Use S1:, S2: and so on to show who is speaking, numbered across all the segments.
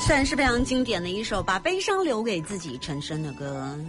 S1: 算是非常经典的一首《把悲伤留给自己》陈升的歌。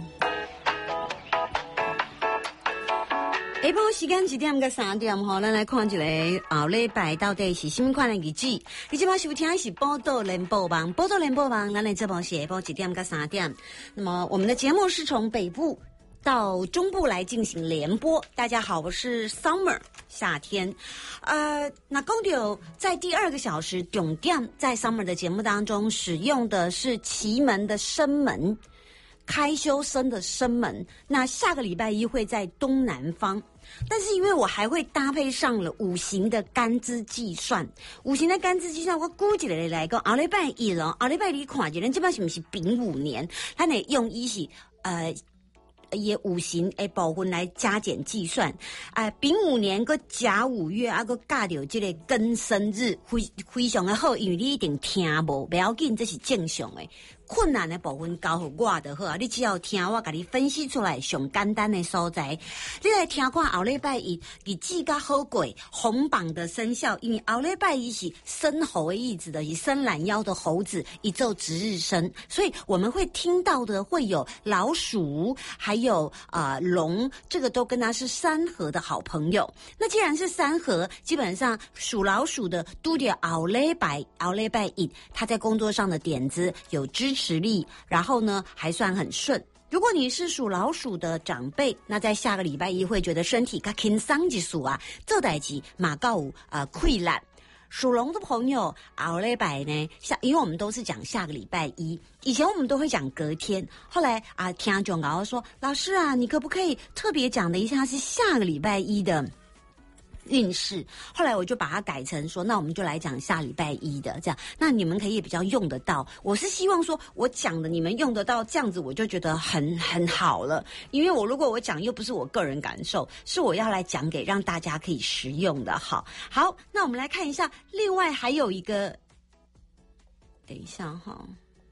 S1: 下晡时间1點到3點吼，咱來看一個後禮拜到底是什麼款的日子。你這邊收聽的是寶島聯播網，寶島聯播網，咱來這邊是下晡1點到3點。那麼我們的節目是從北部到中部來進行聯播。大家好，我是 Summer 夏天。那講到在第2個小時重點，在 Summer 的節目當中使用的是奇門的生門。開修生的生門，那下個禮拜一會在東南方，但是因為我還會搭配上了五行的干支計算，五行的干支計算我估計來講，後禮拜一咯，後禮拜你看一下，這邊是不是丙午年？它呢用伊是以五行的部分來加減計算，丙午年個甲午月啊個加到這個庚申日，非常的好，因為你一定聽無，不要緊，這是正常的。困難的部分交給我就好啊！你只要聽我給你分析出來上簡單的所在，你來聽看後禮拜一日子較好過紅榜的生肖，因為後禮拜一是生猴的意思的，是伸懶腰的猴子一晝值日生，所以我們會聽到的會有老鼠，還有龍，這個都跟它是三合的好朋友。那既然是三合，基本上屬老鼠的都得後禮拜一，他在工作上的點子有支持力，然後呢還算很順。如果你是屬老鼠的長輩，那在下個禮拜一會覺得身體較輕鬆一數啊，做代誌嘛較有困難。屬龍的朋友，後禮拜呢，因為我們都是講下個禮拜一，以前我們都會講隔天，後來聽眾跟我說，老師啊，你可不可以特別講的一下是下個禮拜一的運勢，後來我就把它改成說，那我們就來講下禮拜一的，這樣，那你們可以比較用得到。我是希望說我講的你們用得到，這樣子我就覺得很好了。因為如果我講又不是我個人感受，是我要來講給讓大家可以實用的。好，那我們來看一下，另外還有一個，等一下哈，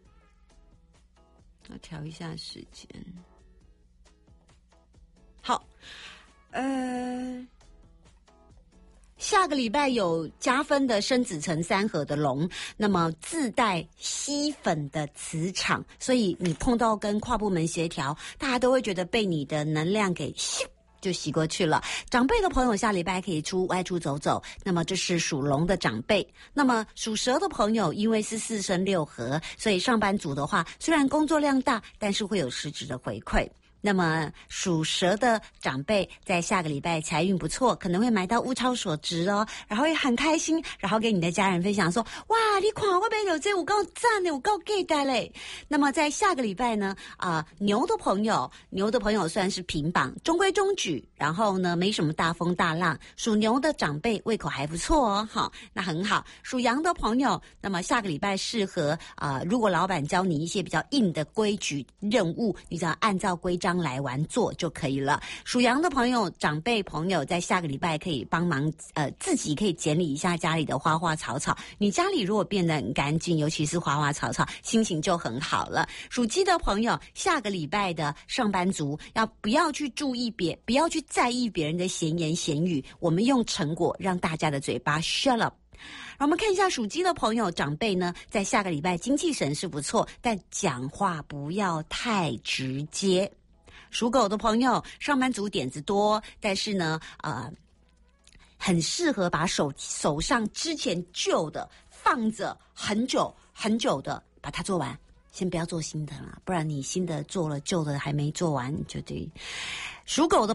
S1: 我調一下時間。好，下個禮拜有加分的申子辰三合的龍，那麼自帶吸粉的磁場，所以你碰到跟跨部門協調，大家都會覺得被你的能量給吸就吸過去了。長輩的朋友下禮拜可以外出走走，那麼這是屬龍的長輩。那麼屬蛇的朋友，因為是4生6合，所以上班族的話，雖然工作量大，但是會有實質的回饋。那麼屬蛇的長輩在下個禮拜財運不錯，可能會買到物超所值哦，然後也很開心，然後給你的家人分享說，哇，你看我買到這有夠讚的，有夠記得嘞。那麼在下個禮拜呢，牛的朋友算是平榜，中規中矩，然後呢沒什麼大風大浪。屬牛的長輩胃口還不錯哦，好，那很好。屬羊的朋友，那麼下個禮拜適合如果老闆教你一些比較硬的規矩任務，你只要按照規章來玩做就可以了。屬羊的朋友，長輩朋友在下個禮拜可以幫忙自己可以整理一下家裡的花花草草。你家裡如果變得很乾淨，尤其是花花草草，心情就很好了。屬雞的朋友，下個禮拜的上班族不要去不要去在意別人的閒言閒語，我們用成果讓大家的嘴巴 shut up。我們看一下屬雞的朋友，長輩呢在下個禮拜精氣神是不錯，但講話不要太直接。屬狗的朋友，上班族點子多，但是呢很適合把手上之前舊的放着很久很久的把它做完，先不要做新的啦，不然你新的做了，舊的還沒做完，就對。屬狗的